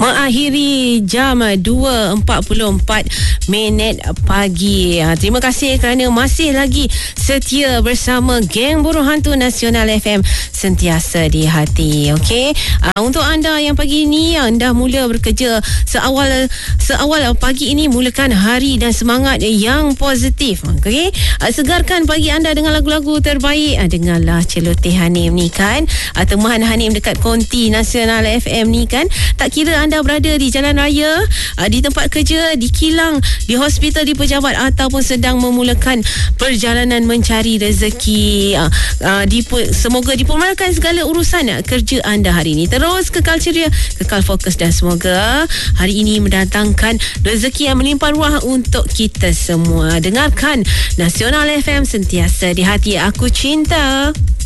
Mengakhiri jam 2.44 pagi. Terima kasih kerana masih lagi setia bersama Geng Buruh Hantu Nasional FM, sentiasa di hati. Okey. Untuk anda yang pagi ini anda mula bekerja seawal pagi ini, mulakan hari dan semangat yang positif. Okey. Segarkan pagi anda dengan lagu-lagu terbaik. Dengarlah celoteh Hanim ni kan. Temuan Hanim dekat Konti Nasional FM ni kan. Tak kira anda berada di jalan raya, di tempat kerja, di kilang, di hospital, di pejabat ataupun sedang memulakan perjalanan mencari rezeki. Semoga dipermulakan segala urusan kerja anda hari ini. Terus kekal ceria, kekal fokus dan semoga hari ini mendatangkan rezeki yang melimpah ruah untuk kita semua. Dengarkan Nasional FM, sentiasa di hati. Aku cinta.